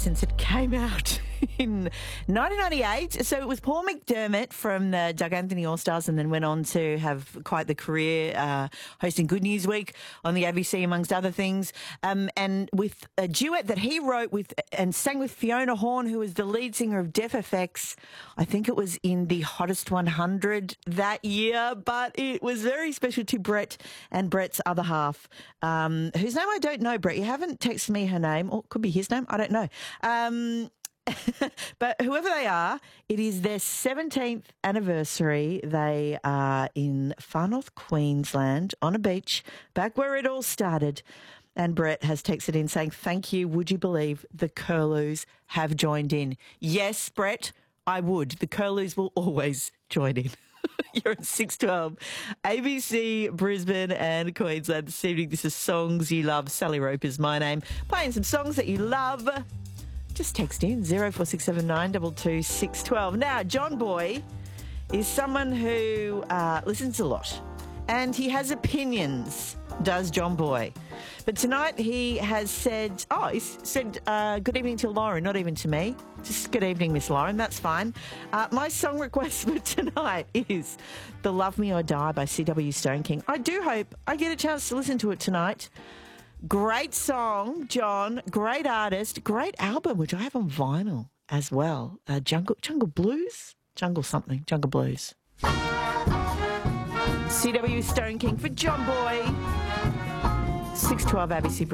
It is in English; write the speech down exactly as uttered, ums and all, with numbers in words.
since it came out in nineteen ninety-eight. So it was Paul McDermott from the Doug Anthony All-Stars and then went on to have quite the career uh, hosting Good News Week on the A B C, amongst other things. Um, and with a duet that he wrote with and sang with Fiona Horn, who was the lead singer of Def F X. I think it was in the Hottest one hundred that year, but it was very special to Brett and Brett's other half, um, whose name I don't know, Brett. You haven't texted me her name, or it could be his name. I don't know. Um, but whoever they are, it is their seventeenth anniversary. They are in far north Queensland on a beach, back where it all started. And Brett has texted in saying, thank you. Would you believe the Curlews have joined in? Yes, Brett, I would. The Curlews will always join in. You're at six twelve. A B C, Brisbane and Queensland this evening. This is Songs You Love. Sally Rope is my name. Playing some songs that you love. Just text in zero four six seven nine two two six one two. Now, John Boy is someone who uh, listens a lot and he has opinions, does John Boy. But tonight he has said, oh, he said uh, good evening to Lauren, not even to me. Just good evening, Miss Lauren, that's fine. Uh, my song request for tonight is The Love Me or Die by C W Stone King. I do hope I get a chance to listen to it tonight. Great song, John. Great artist. Great album, which I have on vinyl as well. Uh, Jungle Jungle Blues? Jungle something. Jungle Blues. C W Stone King for John Boy. six twelve A B C